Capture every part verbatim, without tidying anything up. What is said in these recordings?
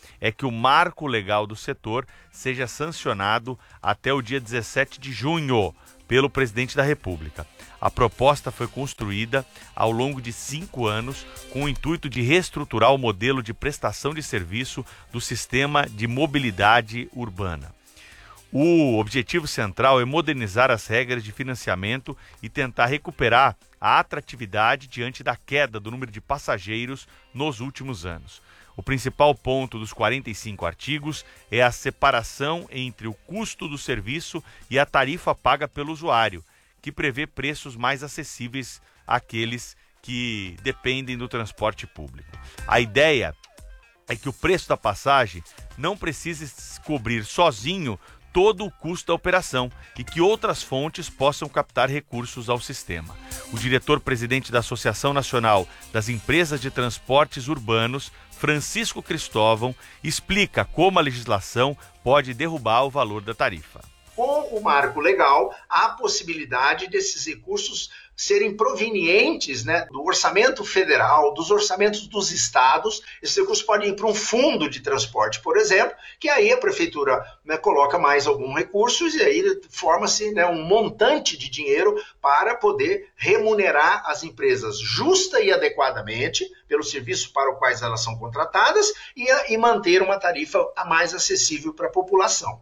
é que o marco legal do setor seja sancionado até o dia dezessete de junho pelo presidente da República. A proposta foi construída ao longo de cinco anos com o intuito de reestruturar o modelo de prestação de serviço do sistema de mobilidade urbana. O objetivo central é modernizar as regras de financiamento e tentar recuperar a atratividade diante da queda do número de passageiros nos últimos anos. O principal ponto dos quarenta e cinco artigos é a separação entre o custo do serviço e a tarifa paga pelo usuário, que prevê preços mais acessíveis àqueles que dependem do transporte público. A ideia é que o preço da passagem não precise cobrir sozinho todo o custo da operação e que outras fontes possam captar recursos ao sistema. O diretor-presidente da Associação Nacional das Empresas de Transportes Urbanos, Francisco Cristóvão, explica como a legislação pode derrubar o valor da tarifa. Com o marco legal, há a possibilidade desses recursos serem provenientes, né, do orçamento federal, dos orçamentos dos estados. Esses recursos podem ir para um fundo de transporte, por exemplo, que aí a prefeitura, né, coloca mais algum recurso e aí forma-se, né, um montante de dinheiro para poder remunerar as empresas justa e adequadamente pelo serviço para o quais elas são contratadas e, e manter uma tarifa a mais acessível para a população.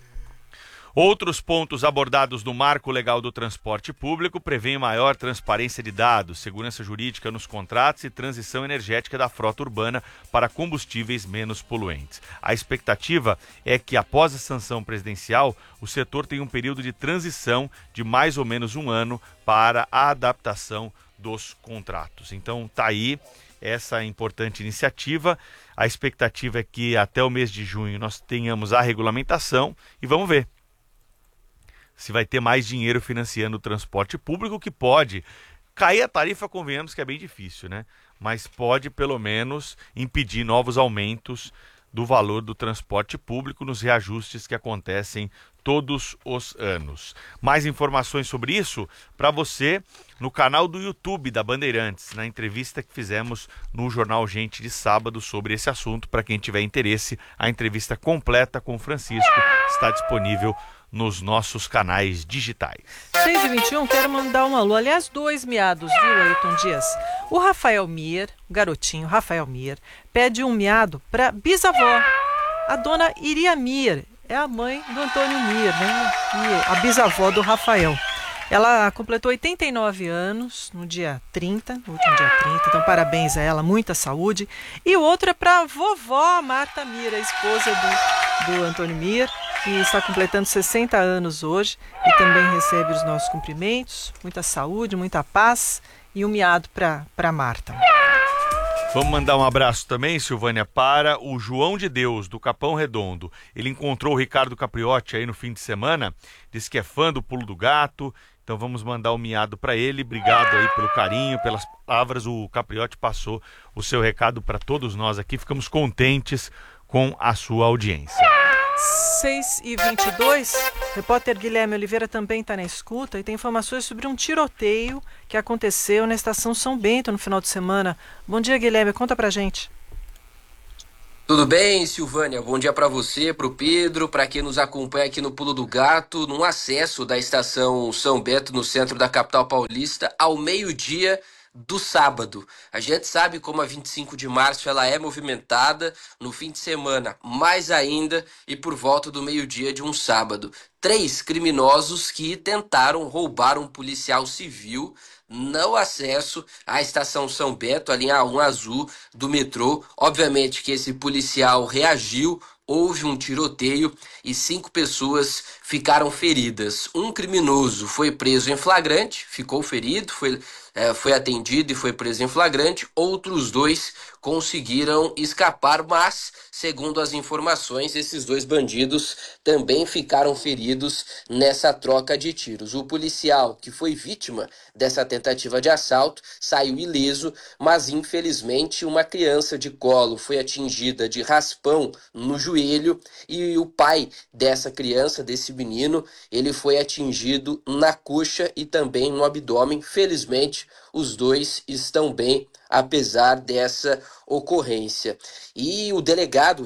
Outros pontos abordados no Marco Legal do Transporte Público prevêem maior transparência de dados, segurança jurídica nos contratos e transição energética da frota urbana para combustíveis menos poluentes. A expectativa é que, após a sanção presidencial, o setor tenha um período de transição de mais ou menos um ano para a adaptação dos contratos. Então, está aí essa importante iniciativa. A expectativa é que até o mês de junho nós tenhamos a regulamentação e vamos ver se vai ter mais dinheiro financiando o transporte público, que pode cair a tarifa, convenhamos que é bem difícil, né? Mas pode, pelo menos, impedir novos aumentos do valor do transporte público nos reajustes que acontecem todos os anos. Mais informações sobre isso para você no canal do YouTube da Bandeirantes, na entrevista que fizemos no Jornal Gente de sábado sobre esse assunto. Para quem tiver interesse, a entrevista completa com o Francisco está disponível nos nossos canais digitais. seis e vinte e um, quero mandar um alô. Aliás, dois miados, viu, Ailton Dias? O Rafael Mier, o garotinho Rafael Mier, pede um miado para bisavó, a dona Iria Mier. É a mãe do Antônio Mier, né? E a bisavó do Rafael. Ela completou oitenta e nove anos no dia trinta, no último dia trinta, então parabéns a ela, muita saúde. E o outro é para a vovó Marta Mier, a esposa do, do Antônio Mier, que está completando sessenta anos hoje e também recebe os nossos cumprimentos. Muita saúde, muita paz e um miado para Marta. Vamos mandar um abraço também, Silvânia, para o João de Deus, do Capão Redondo. Ele encontrou o Ricardo Capriotti aí no fim de semana, disse que é fã do Pulo do Gato, então vamos mandar um miado para ele. Obrigado aí pelo carinho, pelas palavras. O Capriotti passou o seu recado para todos nós aqui, ficamos contentes com a sua audiência. seis e vinte e dois, repórter Guilherme Oliveira também está na escuta e tem informações sobre um tiroteio que aconteceu na estação São Bento no final de semana. Bom dia, Guilherme, conta pra gente. Tudo bem, Silvânia? Bom dia para você, para o Pedro, para quem nos acompanha aqui no Pulo do Gato, no acesso da estação São Bento, no centro da capital paulista, ao meio-dia do sábado. A gente sabe como a vinte e cinco de março ela é movimentada, no fim de semana mais ainda e por volta do meio-dia de um sábado. Três criminosos que tentaram roubar um policial civil no acesso à estação São Bento, a linha um azul do metrô. Obviamente que esse policial reagiu, houve um tiroteio e cinco pessoas ficaram feridas. Um criminoso foi preso em flagrante, ficou ferido, foi, é, foi atendido e foi preso em flagrante. Outros dois conseguiram escapar, mas, segundo as informações, esses dois bandidos também ficaram feridos nessa troca de tiros. O policial que foi vítima dessa tentativa de assalto saiu ileso, mas infelizmente uma criança de colo foi atingida de raspão no joelho e o pai dessa criança, desse menino, ele foi atingido na coxa e também no abdômen. Felizmente, os dois estão bem, apesar dessa ocorrência. E o delegado